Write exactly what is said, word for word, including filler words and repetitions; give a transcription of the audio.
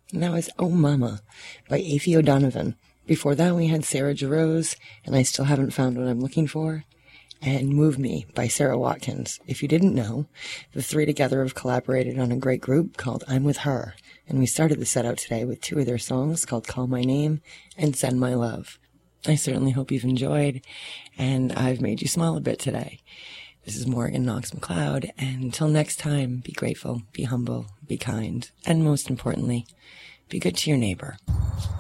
And that was Oh Mama by Aoife O'Donovan. Before that, we had Sarah Jarosz, and I Still Haven't Found What I'm Looking For, and Move Me by Sarah Watkins. If you didn't know, the three together have collaborated on a great group called I'm With Her, and we started the set out today with two of their songs called Call My Name and Send My Love. I certainly hope you've enjoyed, and I've made you smile a bit today. This is Morgan Knox McLeod, and until next time, be grateful, be humble, be kind, and most importantly, be good to your neighbor.